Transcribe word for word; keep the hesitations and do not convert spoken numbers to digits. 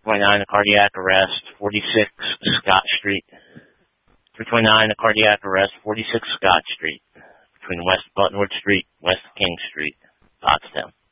twenty-nine, a cardiac arrest, forty-six Scott Street. three twenty-nine, a cardiac arrest, forty-six Scott Street, between West Buttonwood Street, West King Street, Pottstown.